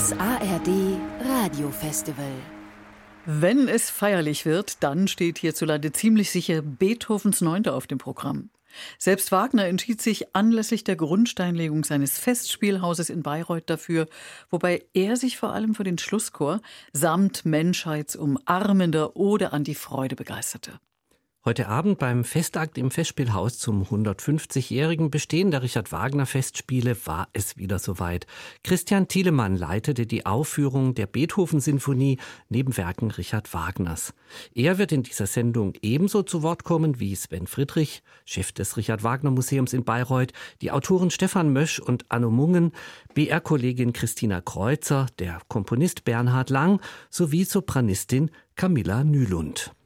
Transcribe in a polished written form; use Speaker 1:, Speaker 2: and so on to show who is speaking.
Speaker 1: Das ARD Radiofestival.
Speaker 2: Wenn es feierlich wird, dann steht hierzulande ziemlich sicher Beethovens 9. auf dem Programm. Selbst Wagner entschied sich anlässlich der Grundsteinlegung seines Festspielhauses in Bayreuth dafür, wobei er sich vor allem für den Schlusschor samt menschheitsumarmender Ode an die Freude begeisterte.
Speaker 3: Heute Abend beim Festakt im Festspielhaus zum 150-jährigen Bestehen der Richard-Wagner-Festspiele war es wieder soweit. Christian Thielemann leitete die Aufführung der Beethoven-Sinfonie neben Werken Richard Wagners. Er wird in dieser Sendung ebenso zu Wort kommen wie Sven Friedrich, Chef des Richard-Wagner-Museums in Bayreuth, die Autoren Stefan Mösch und Anno Mungen, BR-Kollegin Christina Kreuzer, der Komponist Bernhard Lang sowie Sopranistin Camilla Nylund.